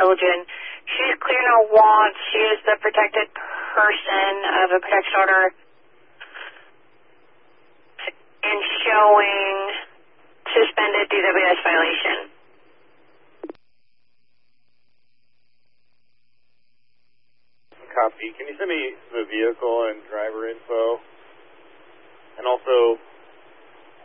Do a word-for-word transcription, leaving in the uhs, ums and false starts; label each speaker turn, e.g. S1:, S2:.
S1: Elgin. She's clear no wants. She is the protected person of a protection order and showing suspended D W S violation.
S2: Copy. Can you send me the vehicle and driver info? And also